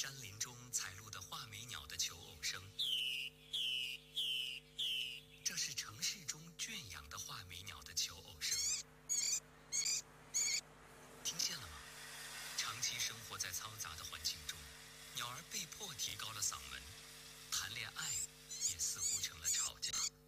山林中采录的画眉鸟的求偶声，这是城市中圈养的画眉鸟的求偶声。听见了吗？长期生活在嘈杂的环境中，鸟儿被迫提高了嗓门，谈恋爱也似乎成了吵架。